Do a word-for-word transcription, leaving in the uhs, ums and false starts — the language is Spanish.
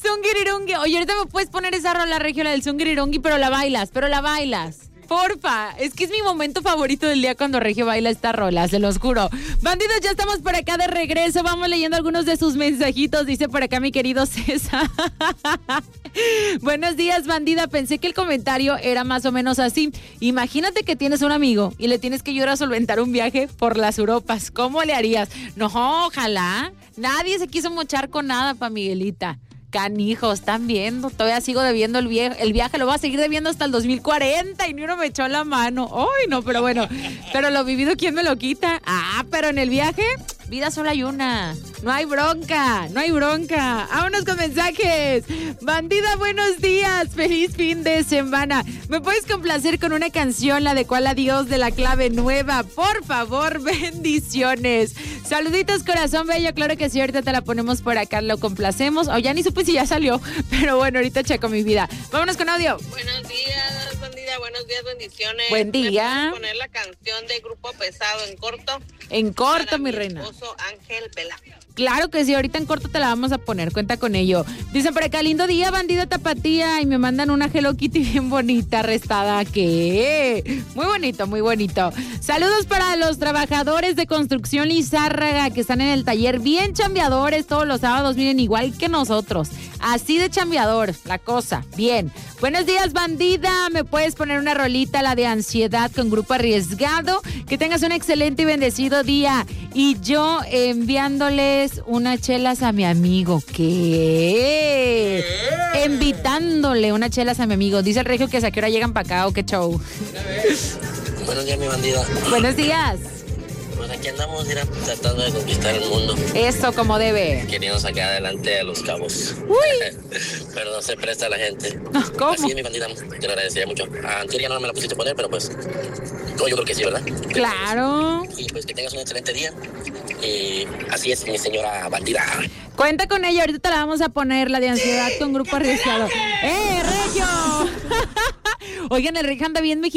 Zungirirungi. Oye, ahorita me puedes poner esa rola, Regio, la del Zungirirungi, pero la bailas, pero la bailas. Porfa, es que es mi momento favorito del día cuando Regio baila esta rola, se los juro. Bandidos, ya estamos por acá de regreso. Vamos leyendo algunos de sus mensajitos. Dice por acá mi querido César. Buenos días, bandida. Pensé que el comentario era más o menos así. Imagínate que tienes un amigo y le tienes que ayudar a solventar un viaje por las Europas. ¿Cómo le harías? No, ojalá. Nadie se quiso mochar con nada pa' Miguelita. Canijos, están viendo, todavía sigo debiendo el, vie- el viaje, lo voy a seguir debiendo hasta el dos mil cuarenta y ni uno me echó la mano. Ay, no, pero bueno, pero lo vivido, ¿quién me lo quita? Ah, pero en el viaje, vida solo hay una. No hay bronca, no hay bronca. Vámonos con mensajes. Bandida, buenos días, feliz fin de semana. ¿Me puedes complacer con una canción, la de Cuál Adiós de La Clave Nueva? Por favor, bendiciones. Saluditos, corazón bello, claro que sí, ahorita te la ponemos por acá, lo complacemos. O ya ni supe si ya salió, pero bueno, ahorita checo mi vida. Vámonos con audio. Buenos días, bandida, buenos días, bendiciones. Buen día. ¿Me puedes poner la canción de Grupo Pesado en corto? En corto, Para mi mi reina. esposo Ángel Velasco. Claro que sí, ahorita en corto te la vamos a poner, cuenta con ello. Dicen por acá, lindo día, bandida tapatía, y me mandan una Hello Kitty bien bonita, restada. ¿Qué? Muy bonito, muy bonito. Saludos para los trabajadores de Construcción Lizárraga que están en el taller, bien chambeadores todos los sábados, miren, igual que nosotros. Así de chambeador, la cosa, bien. Buenos días, bandida, ¿me puedes poner una rolita, la de Ansiedad con Grupo Arriesgado? Que tengas un excelente y bendecido día. Y yo enviándoles unas chelas a mi amigo. ¿Qué? ¿Qué? Invitándole unas chelas a mi amigo. Dice el Regio que a qué hora llegan para acá o qué show. Buenos días, mi bandida. Buenos días. Pues aquí andamos, mira, tratando de conquistar el mundo. Eso como debe. Queriendo sacar adelante a los cabos. Uy. Pero no se presta a la gente. ¿Cómo? Así es, mi bandida, te lo agradecería mucho. Antes ya no me la pusiste a poner, pero pues, yo creo que sí, ¿verdad? Claro. Y pues que tengas un excelente día. Y así es, mi señora bandida. Cuenta con ella, ahorita te la vamos a poner, la de Ansiedad con Grupo Arriesgado. ¡Eh, Regio! Oigan, el Regio anda bien mexicano.